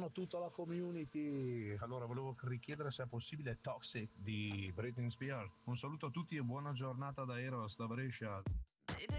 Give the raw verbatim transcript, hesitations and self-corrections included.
buongiorno a tutta la community. Allora, volevo richiedere se è possibile Toxic di Britney Spears. Un saluto a tutti e buona giornata da Eros, da Brescia.